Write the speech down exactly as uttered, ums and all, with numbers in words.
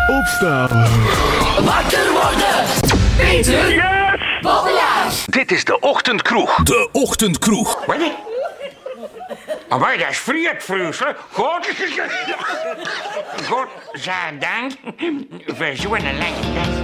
Opstaan. Wakker worden. Peter. Yes. Bobbelaar. Dit is de Ochtendkroeg. De Ochtendkroeg. Wat? Maar dat is vrietvloesel. God. God, zijn dank. Voor zo'n lange dag.